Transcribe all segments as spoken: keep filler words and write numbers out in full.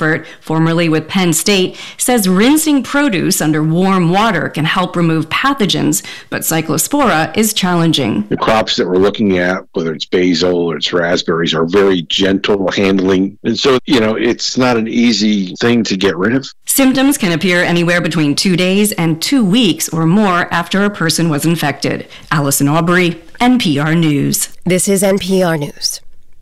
expert, formerly with Penn State, says rinsing produce under warm water can help remove pathogens, but Cyclospora is challenging. The crops that we're looking at, whether it's basil or it's raspberries, are very gentle handling. And so, you know, it's not an easy thing to get rid of. Symptoms can appear anywhere between two days and two weeks or more after a person was infected. Allison Aubrey, N P R News. This is N P R News.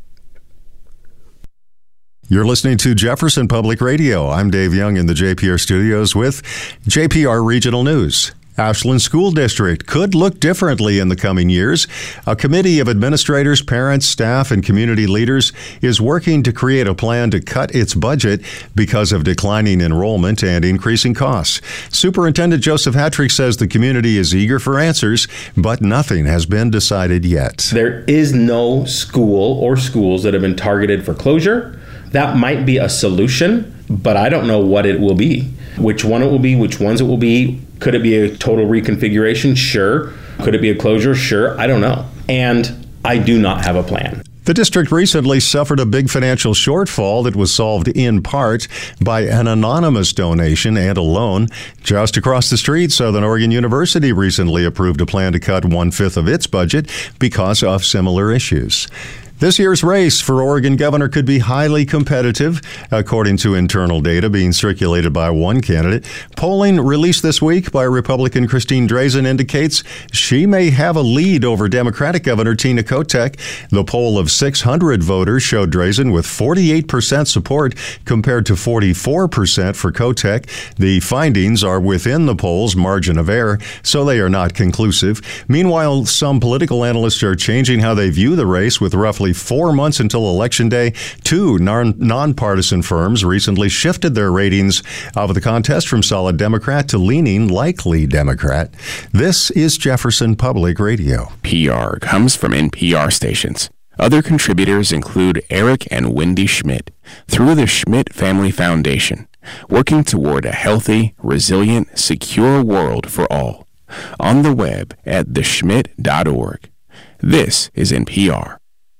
You're listening to Jefferson Public Radio. I'm Dave Young in the J P R studios with J P R Regional News. Ashland School District could look differently in the coming years. A committee of administrators, parents, staff, and community leaders is working to create a plan to cut its budget because of declining enrollment and increasing costs. Superintendent Joseph Hattrick says the community is eager for answers, but nothing has been decided yet. There is no school or schools that have been targeted for closure. That might be a solution, but I don't know what it will be. Which one it will be, which ones it will be. Could it be a total reconfiguration? Sure. Could it be a closure? Sure. I don't know. And I do not have a plan. The district recently suffered a big financial shortfall that was solved in part by an anonymous donation and a loan. Just across the street, Southern Oregon University recently approved a plan to cut one-fifth of its budget because of similar issues. This year's race for Oregon governor could be highly competitive, according to internal data being circulated by one candidate. Polling released this week by Republican Christine Drazan indicates she may have a lead over Democratic Governor Tina Kotek. The poll of six hundred voters showed Drazan with forty-eight percent support compared to forty-four percent for Kotek. The findings are within the poll's margin of error, so they are not conclusive. Meanwhile, some political analysts are changing how they view the race. With roughly four months until Election Day, two non- nonpartisan firms recently shifted their ratings of the contest from solid Democrat to leaning likely Democrat. This is Jefferson Public Radio. P R comes from N P R stations. Other contributors include Eric and Wendy Schmidt through the Schmidt Family Foundation, working toward a healthy, resilient, secure world for all. On the web at the schmidt dot org. This is N P R.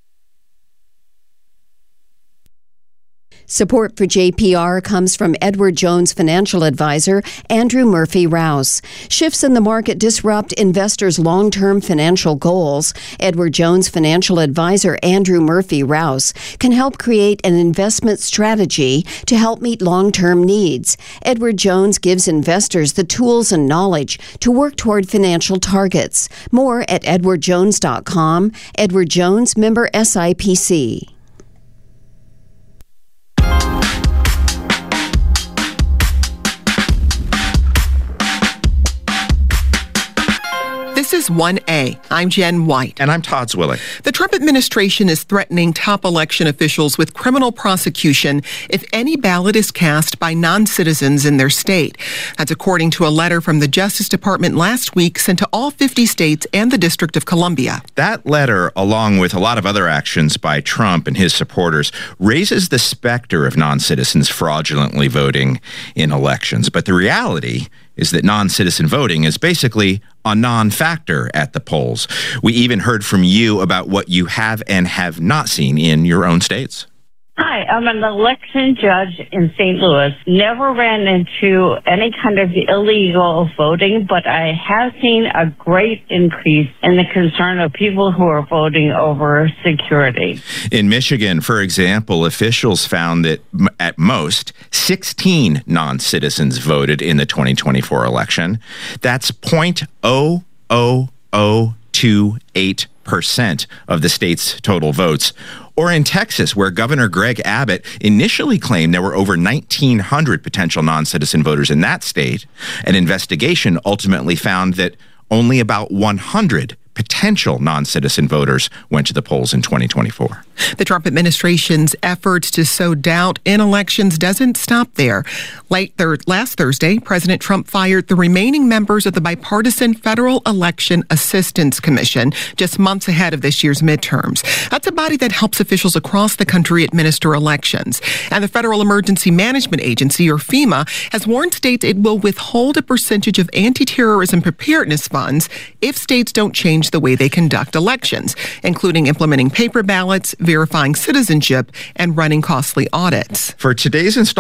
Support for J P R comes from Edward Jones financial advisor Andrew Murphy Rouse. Shifts in the market disrupt investors' long-term financial goals. Edward Jones financial advisor Andrew Murphy Rouse can help create an investment strategy to help meet long-term needs. Edward Jones gives investors the tools and knowledge to work toward financial targets. More at edward jones dot com. Edward Jones, member S I P C. This is one A. I'm Jen White. And I'm Todd Zwillig. The Trump administration is threatening top election officials with criminal prosecution if any ballot is cast by non-citizens in their state. That's according to a letter from the Justice Department last week sent to all fifty states and the District of Columbia. That letter, along with a lot of other actions by Trump and his supporters, raises the specter of non-citizens fraudulently voting in elections. But the reality is that non-citizen voting is basically a non-factor at the polls. We even heard from you about what you have and have not seen in your own states. Hi, I'm an election judge in Saint Louis. Never ran into any kind of illegal voting, but I have seen a great increase in the concern of people who are voting over security. In Michigan, for example, officials found that at most sixteen non-citizens voted in the twenty twenty-four election. That's zero point zero zero zero two eight percent of the state's total votes. Or in Texas, where Governor Greg Abbott initially claimed there were over nineteen hundred potential non-citizen voters in that state, an investigation ultimately found that only about one hundred potential non-citizen voters went to the polls in twenty twenty-four. The Trump administration's efforts to sow doubt in elections doesn't stop there. Late thir- last Thursday, President Trump fired the remaining members of the bipartisan Federal Election Assistance Commission just months ahead of this year's midterms. That's a body that helps officials across the country administer elections. And the Federal Emergency Management Agency, or FEMA, has warned states it will withhold a percentage of anti-terrorism preparedness funds if states don't change the way they conduct elections, including implementing paper ballots, verifying citizenship, and running costly audits. For today's installment